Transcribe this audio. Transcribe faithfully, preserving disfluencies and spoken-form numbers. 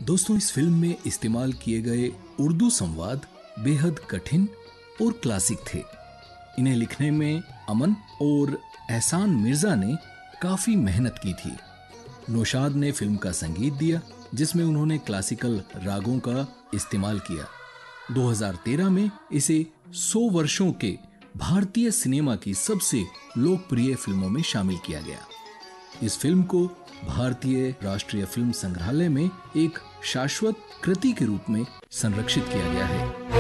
दोस्तों, इस फिल्म में इस्तेमाल किए गए उर्दू संवाद बेहद कठिन और क्लासिक थे। इन्हें लिखने में अमन और एहसान मिर्जा ने काफी मेहनत की थी। नौशाद ने फिल्म का संगीत दिया, जिसमें उन्होंने क्लासिकल रागों का इस्तेमाल किया। दो हज़ार तेरह में इसे सौ वर्षों के भारतीय सिनेमा की सबसे लोकप्रिय फिल्मों में शामिल किया गया। इस फिल्म को भारतीय राष्ट्रीय फिल्म संग्रहालय में एक शाश्वत कृति के रूप में संरक्षित किया गया है।